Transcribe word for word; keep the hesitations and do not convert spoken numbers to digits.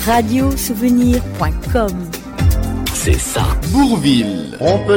radio souvenir point com. C'est ça, Bourvil. On peut